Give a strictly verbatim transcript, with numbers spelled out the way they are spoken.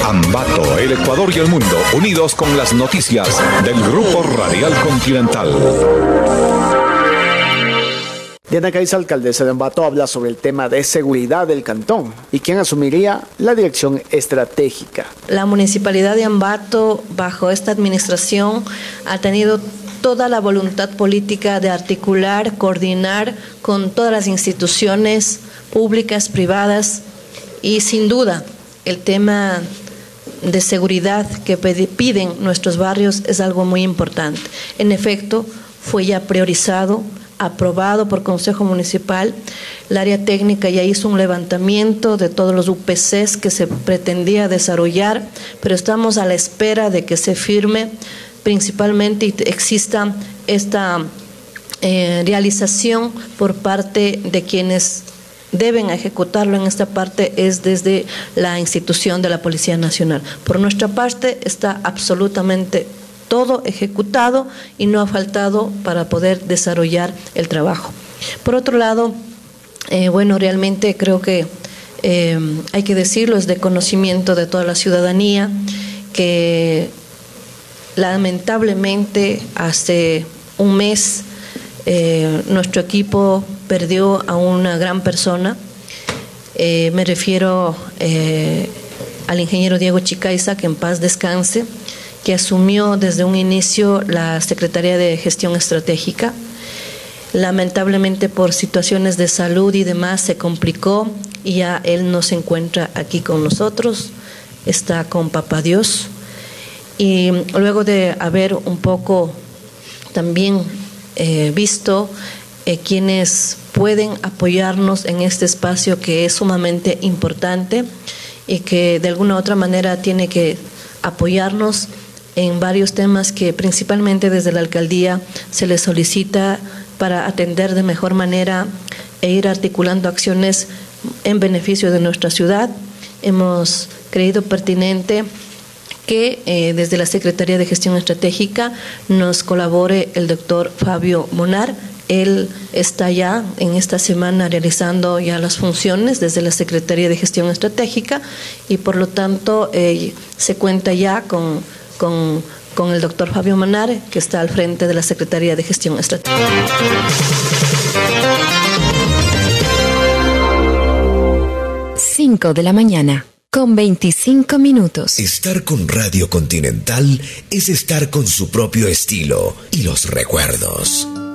Ambato, el Ecuador y el mundo, unidos con las noticias del Grupo Radial Continental. Diana Caiza, alcaldesa de Ambato, habla sobre el tema de seguridad del cantón y quién asumiría la dirección estratégica. La municipalidad de Ambato, bajo esta administración, ha tenido toda la voluntad política de articular, coordinar con todas las instituciones públicas, privadas, y sin duda el tema de seguridad que piden nuestros barrios es algo muy importante. En efecto, fue ya priorizado, aprobado por Consejo Municipal. El área técnica ya hizo un levantamiento de todos los U P Cs que se pretendía desarrollar, pero estamos a la espera de que se firme principalmente y exista esta eh, realización por parte de quienes deben ejecutarlo en esta parte, es desde la institución de la Policía Nacional. Por nuestra parte está absolutamente todo ejecutado y no ha faltado para poder desarrollar el trabajo. Por otro lado, eh, bueno, realmente creo que eh, hay que decirlo, es de conocimiento de toda la ciudadanía que lamentablemente hace un mes eh, nuestro equipo perdió a una gran persona. Eh, me refiero eh, al ingeniero Diego Chicaiza, que en paz descanse, que asumió desde un inicio la Secretaría de Gestión Estratégica. Lamentablemente por situaciones de salud y demás se complicó y ya él no se encuentra aquí con nosotros, está con Papá Dios. Y luego de haber un poco también eh, visto eh, quienes pueden apoyarnos en este espacio que es sumamente importante y que de alguna u otra manera tiene que apoyarnos en varios temas que principalmente desde la alcaldía se les solicita para atender de mejor manera e ir articulando acciones en beneficio de nuestra ciudad. Hemos creído pertinente que eh, desde la Secretaría de Gestión Estratégica nos colabore el doctor Fabio Monar. Él está ya en esta semana realizando ya las funciones desde la Secretaría de Gestión Estratégica y por lo tanto eh, se cuenta ya con Con, con el doctor Fabio Monar, que está al frente de la Secretaría de Gestión Estratégica. cinco de la mañana, con veinticinco minutos. Estar con Radio Continental es estar con su propio estilo y los recuerdos.